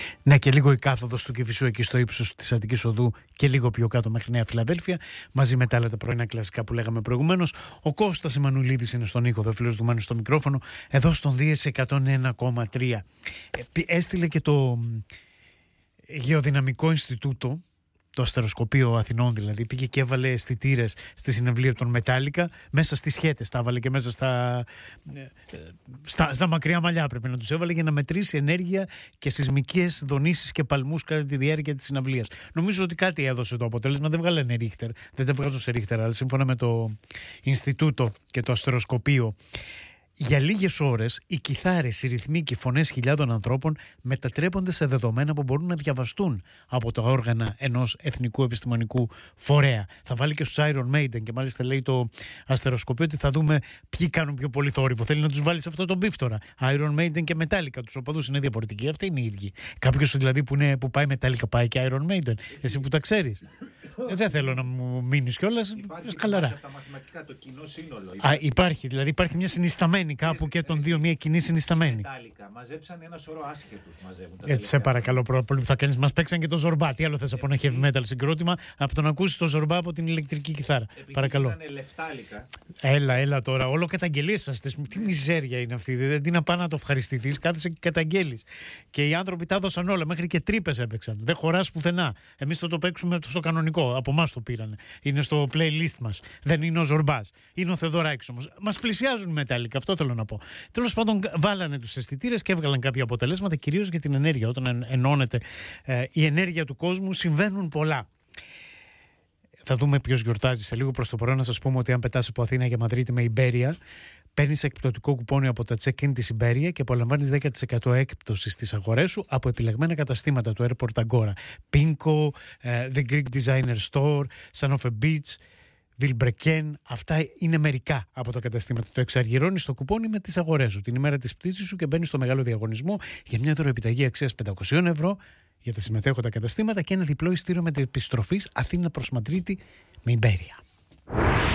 Ναι, και λίγο η κάθοδος του Κηφισού εκεί στο ύψος της Αττικής Οδού και λίγο πιο κάτω μέχρι Νέα Φιλαδέλφια, μαζί με τα άλλα τα πρωινά κλασικά που λέγαμε προηγουμένως. Ο Κώστας Εμμανουηλίδης είναι στον ήχο, ο φίλος του Μάνου στο μικρόφωνο, εδώ στον Δίες 101,3. Έστειλε και το Γεωδυναμικό Ινστιτούτο, το Αστεροσκοπείο Αθηνών δηλαδή, πήγε και έβαλε αισθητήρες στη συναυλία των Μετάλλικα, μέσα στις σχέτες τα έβαλε και μέσα στα μακριά μαλλιά πρέπει να τους έβαλε, για να μετρήσει ενέργεια και σεισμικές δονήσεις και παλμούς κατά τη διάρκεια της συναυλίας. Νομίζω ότι κάτι έδωσε το αποτέλεσμα, δεν βγάλανε ρίχτερ, δεν τα βγάζουν σε ρίχτερ, αλλά σύμφωνα με το Ινστιτούτο και το Αστεροσκοπείο, για λίγες ώρες οι κιθάρες, οι ρυθμοί και οι φωνές χιλιάδων ανθρώπων μετατρέπονται σε δεδομένα που μπορούν να διαβαστούν από τα όργανα ενός εθνικού επιστημονικού φορέα. Θα βάλει και στους Iron Maiden, και μάλιστα λέει το Αστεροσκοπείο ότι θα δούμε ποιοι κάνουν πιο πολύ θόρυβο. Θέλει να τους βάλει σε αυτό το μπίφτορα. Iron Maiden και Metallica, τους οπαδούς είναι διαφορετικοί, αυτοί είναι οι ίδιοι. Κάποιος δηλαδή που πάει Metallica πάει και Iron Maiden. Εσύ που τα ξέρεις. Δεν θέλω να μου μείνεις κιόλας. Χαλαρά. Από τα μαθηματικά, το κοινό σύνολο. Υπάρχει, δηλαδή υπάρχει μια συνισταμένη κάπου και των δύο, μια κοινή συνισταμένη. Μετάλλικα. Μαζέψαν ένα σωρό άσχετους. Έτσι, σε παρακαλώ, πολύ που θα κάνεις. Μας παίξαν και το Ζορμπά. Τι άλλο θες από ένα heavy metal συγκρότημα, από το να ακούσεις το Ζορμπά από την ηλεκτρική κιθάρα. Παρακαλώ. Ήταν λεφτάλικα. Έλα τώρα. Όλο καταγγελίες σας. Τι μιζέρια είναι αυτή. Δεν τι να πάνε να το ευχαριστηθείς. Κάθεσαι και καταγγέλεις. Και οι άνθρωποι τα έδωσαν όλα. Μέχρι και τρύπες έπαιξαν. Δεν χωράς πουθενά. Εμείς θα το παίξουμε στο κανονικό. Από εμάς το πήρανε. Είναι στο playlist μας. Δεν είναι ο Ζορμπάς. Είναι ο Θεοδωράκης όμως. Μας πλησιάζουν Μετάλλικα. Αυτό θέλω να πω. Τέλος πάντων, βάλανε τους αισθητήρες και έβγαλαν κάποια αποτελέσματα, κυρίως για την ενέργεια. Όταν ενώνεται η ενέργεια του κόσμου, συμβαίνουν πολλά. Θα δούμε ποιος γιορτάζει σε λίγο. Προς το παρόν να σας πούμε ότι αν πετάς από Αθήνα για Μαδρίτη με Ιμπέρια, παίρνεις εκπτωτικό κουπόνι από τα check-in της Ιμπέρια και απολαμβάνεις 10% έκπτωση στις αγορές σου από επιλεγμένα καταστήματα του Airport Agora. Pinko, The Greek Designer Store, Son of a Beach, Vilebrequin, αυτά είναι μερικά από τα καταστήματα. Το εξαργυρώνεις το κουπόνι με τις αγορές σου την ημέρα της πτήσης σου και μπαίνεις στο μεγάλο διαγωνισμό για μια δωροεπιταγή αξίας 500 ευρώ για τα συμμετέχοντα καταστήματα και ένα διπλό ειστήριο με επιστροφής Αθήνα προς Μαδρίτη με Ιμπέρια.